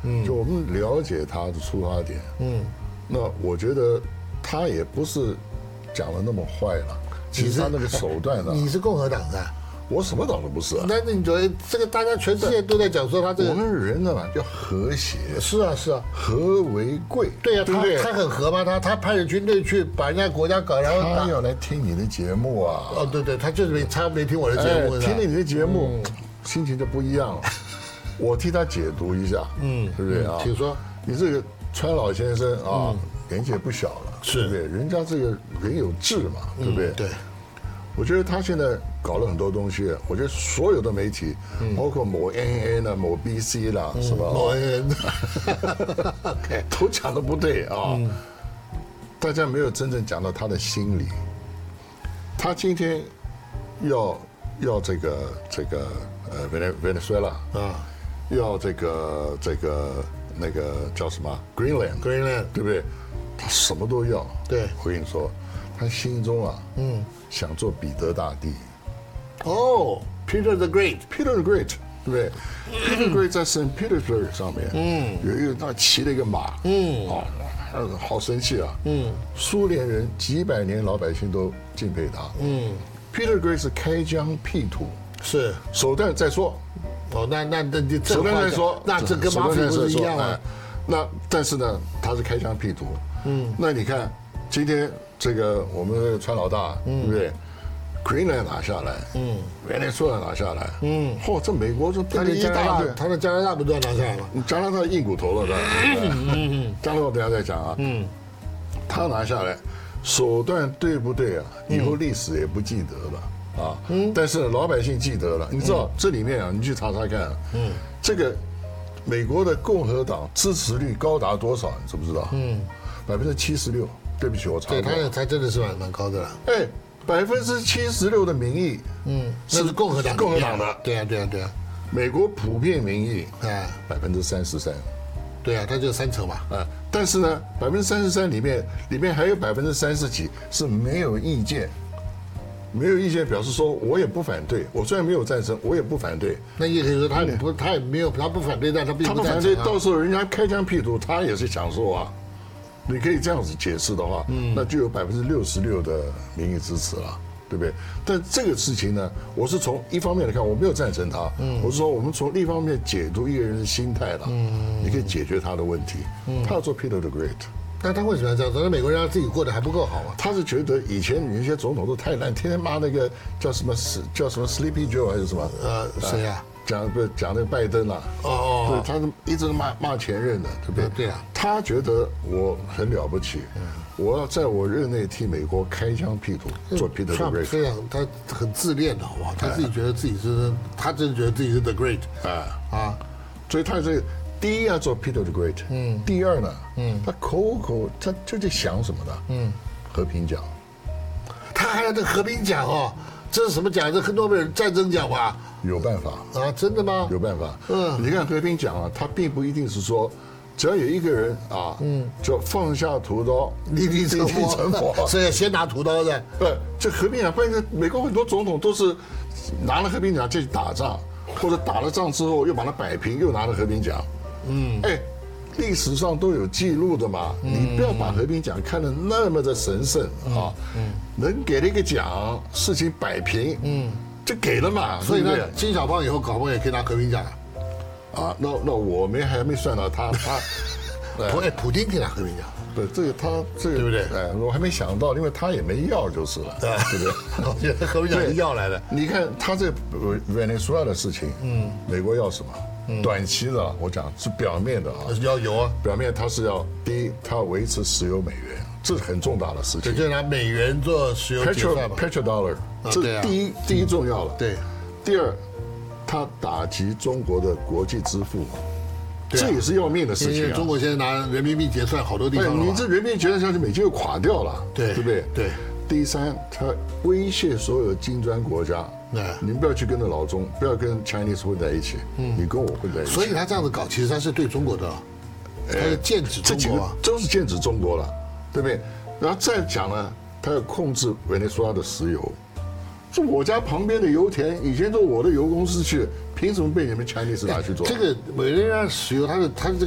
就我们了解他的出发点，那我觉得他也不是讲的那么坏了。其实他那个手段呢， 你是共和党的， 我什么党都不是啊。 那你觉得这个大家全世界都在讲说他这个， 我们人呢要和谐， 是啊是啊， 和为贵。 对呀， 对不对？ 他很和吗？他派了军队去把人家国家搞，然后他要来听你的节目啊。 哦，对对，他就是没听我的节目， 听了你的节目，心情就不一样了。我替他解读一下，对不对啊？ 请说。 你这个川老先生啊，年纪也不小了， 是对不对？人家这个人有志嘛，对不对？ 对。 我觉得他现在搞了很多东西，我觉得所有的媒体，包括某 NN 啦、某 BC 啦，是吧？ 某 NN 都讲的不对啊。大家没有真正讲到他的心理。他今天要这个Venezuela 啊，要这个那个叫什么 Greenland， 对不对？他什么都要。 对， 我跟你说，他心中啊，想做彼得大帝。 哦 ，Peter the Great， 对不对？Peter the Great 在圣 Petersburg 上面，有一个他骑了一个马，好生气啊，苏联人几百年老百姓都敬佩他，Peter the Great 是开疆辟土， 是手段再说， 哦，那手段再说， 那这跟马匪不是一样吗？ 那但是呢，他是开疆辟土，那你看今天这个我们这个川老大，对不对？Greenland 拿下来，Venezuela 拿下来，这美国就他的加拿大，他的加拿大不都要拿下来吗？ 加拿大硬骨头了，加拿大等下再讲啊，他拿下来，手段对不对啊？以后历史也不记得了啊，但是老百姓记得了。你知道这里面啊，你去查查看，这个美国的共和党支持率高达多少？你知不知道？76%。对不起，我查过。 对，他真的是蛮高的了。 哎，76%的民意， 是共和党的。 对啊。 美国普遍民意，33%。 对啊，他就3成嘛。 但是呢，33%里面还有30%几是没有意见，没有意见表示说我也不反对，我虽然没有赞成，我也不反对。 那也可以说他也没有，他不反对，但他并不赞成。 他不反对，到时候人家开疆辟土，他也是享受啊。你可以这样子解释的话，那就有66%的民意支持了，对不对？但这个事情呢，我是从一方面来看，我没有赞成他，我是说我们从另一方面解读一个人的心态了，你可以解决他的问题。他要做 Peter the Great， 那他为什么要这样做？那美国人自己过得还不够好吗？ 他是觉得以前有一些总统都太烂，天天骂那个叫什么 Sleepy Joe 还是什么？ 谁呀？ 讲那个拜登啊，对，他是一直骂前任的，对不对？ 对啊， 他觉得我很了不起，我要在我任内替美国开疆辟土，做 Peter the Great。 非常，他很自恋的，好不好？他自己觉得自己是，他真的觉得自己是 the great 所以他这第一要做 Peter the Great，第二呢，他口他究竟想什么呢？和平奖， 他还有这和平奖哦，这是什么奖？这诺贝尔战争奖吧？ 有办法啊？真的吗？ 有办法。你看和平奖啊，它并不一定是说，只要有一个人啊，就放下屠刀， 立地成佛，所以先拿屠刀的。 这和平奖，关键美国很多总统都是拿了和平奖就去打仗，或者打了仗之后又把它摆平，又拿了和平奖。历史上都有记录的嘛，你不要把和平奖看得那么的神圣啊。能给了一个奖，事情摆平，就给了嘛。 所以呢，金小胖以后搞不好也可以拿和平奖啊。那我还没算到他， 普丁可以拿和平奖。 对，这个对不对？ 我还没想到，因为他也没要就是了，对不对？ 我觉得和平奖是要来的。 你看他这 Venezuela 的事情，美国要什么？短期的，我讲是表面的啊， 要有啊。 表面他是要第一，他要维持石油美元，这是很重大的事情。 就拿美元做石油结算嘛 ，petrodollar， 这是第一重要了。 对， 第二，他打击中国的国际支付。这也是要命的事情啊！ 因为中国现在拿人民币结算，好多地方你这人民币结算下去，美金又垮掉了，对不对？ 对。 第三，他威胁所有金砖国家，你们不要去跟着老中，不要跟 Chinese 混在一起，你跟我混在一起。 所以他这样子搞，其实他是对中国的，他是剑指中国啊， 都是剑指中国了，对不对？然后再讲呢，他要控制委内瑞拉的石油。是我家旁边的油田，以前都我的油公司去，凭什么被你们 Chinese 拿去做？ 这个委内瑞拉石油，它是这个。